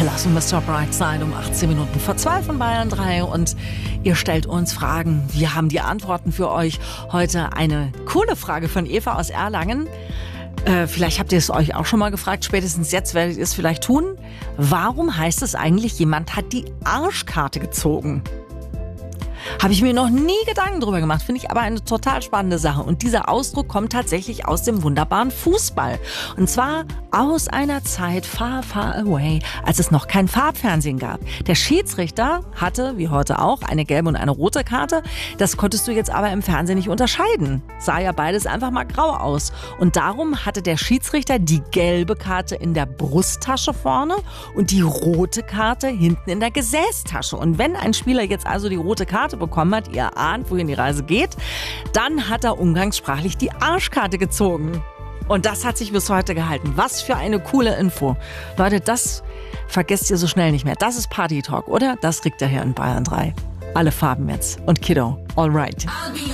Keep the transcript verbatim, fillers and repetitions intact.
Killers und Mister Brightside um achtzehn Minuten vor zwei von Bayern drei und ihr stellt uns Fragen. Wir haben die Antworten für euch. Heute eine coole Frage von Eva aus Erlangen. Äh, vielleicht habt ihr es euch auch schon mal gefragt, spätestens jetzt werdet ihr es vielleicht tun. Warum heißt es eigentlich, jemand hat die Arschkarte gezogen? Habe ich mir noch nie Gedanken drüber gemacht, finde ich aber eine total spannende Sache. Und dieser Ausdruck kommt tatsächlich aus dem wunderbaren Fußball. Und zwar aus einer Zeit far, far away, als es noch kein Farbfernsehen gab. Der Schiedsrichter hatte, wie heute auch, eine gelbe und eine rote Karte. Das konntest du jetzt aber im Fernsehen nicht unterscheiden. Sah ja beides einfach mal grau aus. Und darum hatte der Schiedsrichter die gelbe Karte in der Brusttasche vorne und die rote Karte hinten in der Gesäßtasche. Und wenn ein Spieler jetzt also die rote Karte bekommen hat, ihr ahnt, wohin die Reise geht, dann hat er umgangssprachlich die Arschkarte gezogen. Und das hat sich bis heute gehalten. Was für eine coole Info. Leute, das vergesst ihr so schnell nicht mehr. Das ist Party Talk, oder? Das kriegt ihr hier in Bayern drei. Alle Farben jetzt. Und Kiddo, all right.